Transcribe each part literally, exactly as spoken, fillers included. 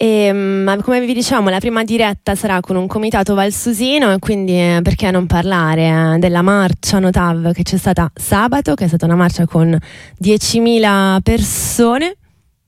E, ma come vi diciamo, la prima diretta sarà con un comitato valsusino, e quindi eh, perché non parlare eh, della marcia Notav che c'è stata sabato, che è stata una marcia con diecimila persone.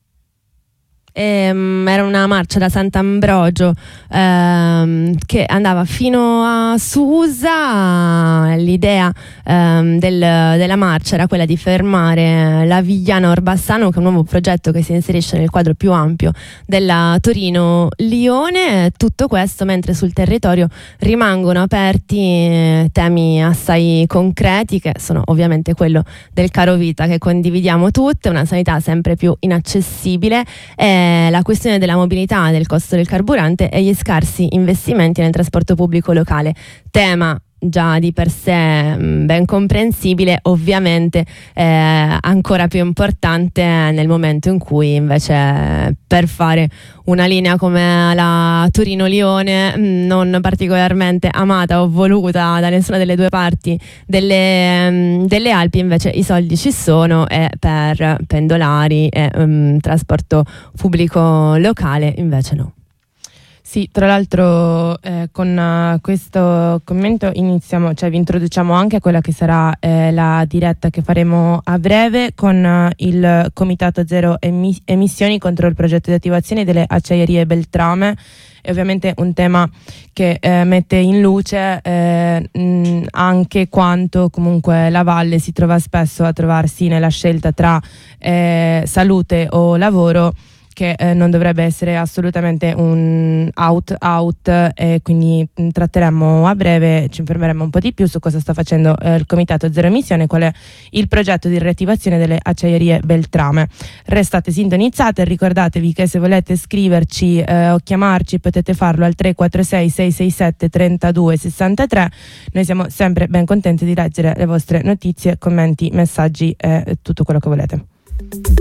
Ehm, era una marcia da Sant'Ambrogio ehm, che andava fino a Susa. L'idea ehm, del, della marcia era quella di fermare la Vigliana Orbassano, che è un nuovo progetto che si inserisce nel quadro più ampio della Torino-Lione. Tutto questo mentre sul territorio rimangono aperti temi assai concreti, che sono ovviamente quello del caro vita, che condividiamo tutte, una sanità sempre più inaccessibile, e la questione della mobilità, del costo del carburante e gli scarsi investimenti nel trasporto pubblico locale. Tema già di per sé mh, ben comprensibile, ovviamente eh, ancora più importante nel momento in cui invece per fare una linea come la Torino-Lione, mh, non particolarmente amata o voluta da nessuna delle due parti delle, mh, delle Alpi, invece i soldi ci sono, e per pendolari e mh, trasporto pubblico locale invece no. Sì, tra l'altro eh, con uh, questo commento iniziamo, cioè vi introduciamo anche a quella che sarà eh, la diretta che faremo a breve con uh, il Comitato Zero Emi- Emissioni contro il progetto di attivazione delle acciaierie Beltrame. È ovviamente un tema che eh, mette in luce eh, mh, anche quanto comunque la Valle si trova spesso a trovarsi nella scelta tra eh, salute o lavoro, che eh, non dovrebbe essere assolutamente un out out, e quindi mh, tratteremo a breve, ci informeremo un po' di più su cosa sta facendo eh, il Comitato Zero Emissione, qual è il progetto di riattivazione delle acciaierie Beltrame. Restate sintonizzate, ricordatevi che se volete scriverci eh, o chiamarci potete farlo al tre quattro sei sei sei sette tre due sei tre. Noi siamo sempre ben contenti di leggere le vostre notizie, commenti, messaggi e tutto quello che volete.